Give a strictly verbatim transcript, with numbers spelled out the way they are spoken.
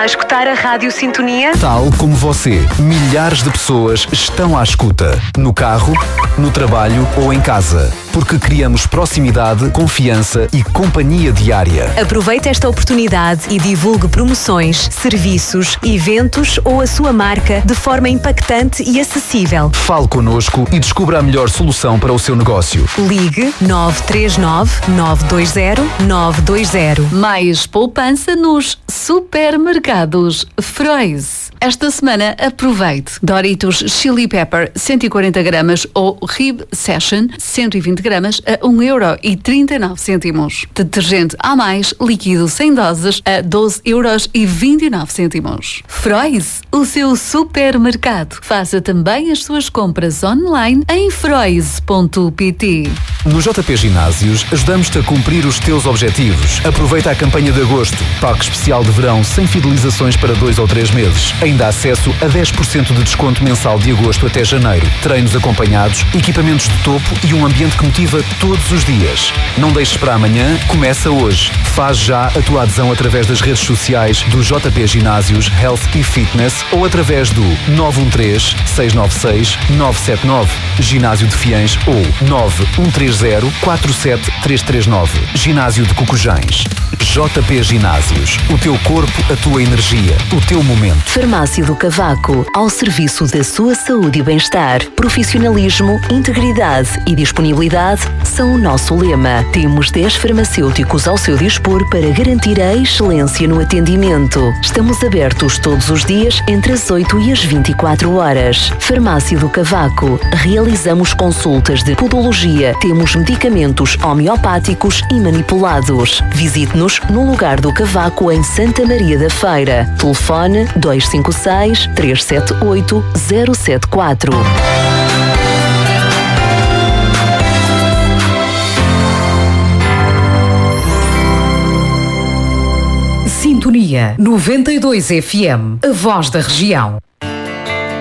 a escutar a Rádio Sintonia? Tal como você, milhares de pessoas estão à escuta. No carro, no trabalho ou em casa. Porque criamos proximidade, confiança e companhia diária. Aproveite esta oportunidade e divulgue promoções, serviços, eventos ou a sua marca de forma impactante e acessível. Fale connosco e descubra a melhor solução para o seu negócio. Ligue nove três nove, nove dois zero, nove dois zero. Mais poupança nos supermercados Frois. Esta semana aproveite Doritos Chili Pepper cento e quarenta gramas ou Rib Session cento e vinte gramas a um euro e trinta e nove cêntimos. Detergente A mais líquido sem doses a doze euros e vinte e nove cêntimos. Frois, o seu supermercado. Faça também as suas compras online em frois ponto pt. No J P Ginásios ajudamos-te a cumprir os teus objetivos. Aproveita a campanha de agosto. Pack especial de verão sem fidelizações para dois ou três meses. Ainda há acesso a dez por cento de desconto mensal de agosto até janeiro. Treinos acompanhados, equipamentos de topo e um ambiente que motiva todos os dias. Não deixes para amanhã, começa hoje. Faz já a tua adesão através das redes sociais do J P Ginásios Health e Fitness ou através do nove um três, seis nove seis, nove sete nove, Ginásio de Fiães ou nove um três zero, quatro sete três três nove. Ginásio de Cocujães. J P Ginásios. O teu corpo, a tua energia, o teu momento. Farmácia do Cavaco, ao serviço da sua saúde e bem-estar. Profissionalismo, integridade e disponibilidade são o nosso lema. Temos dez farmacêuticos ao seu dispor para garantir a excelência no atendimento. Estamos abertos todos os dias entre as oito e as vinte e quatro horas. Farmácia do Cavaco. Realizamos consultas de podologia. Temos medicamentos homeopáticos e manipulados. Visite-nos no Lugar do Cavaco em Santa Maria da Feira. Telefone dois cinco seis, três sete oito, zero sete quatro. Sintonia noventa e dois F M, a voz da região.